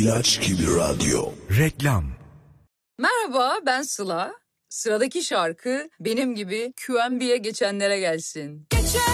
İlaç gibi radyo. Reklam. Merhaba, ben Sıla. Sıradaki şarkı benim gibi QMB'ye geçenlere gelsin.